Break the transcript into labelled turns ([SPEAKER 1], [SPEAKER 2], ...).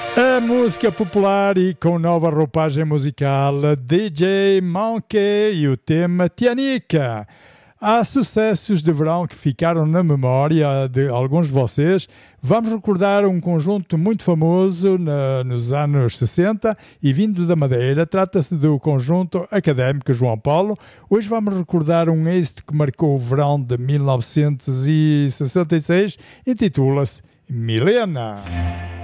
[SPEAKER 1] A música popular e com nova roupagem musical, DJ Monkey e o tema Tianica. Há sucessos de verão que ficaram na memória de alguns de vocês. Vamos recordar um conjunto muito famoso nos anos 60 e vindo da Madeira. Trata-se do conjunto académico João Paulo. Hoje vamos recordar um êxito que marcou o verão de 1966. Intitula-se Milena.